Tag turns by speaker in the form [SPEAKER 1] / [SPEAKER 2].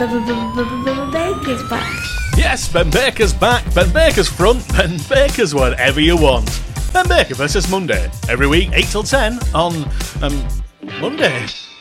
[SPEAKER 1] Baker's back.
[SPEAKER 2] Yes, Ben Baker's back. Ben Baker's front. Ben Baker's whatever you want. Ben Baker versus Monday. Every week, 8 till 10 on Monday.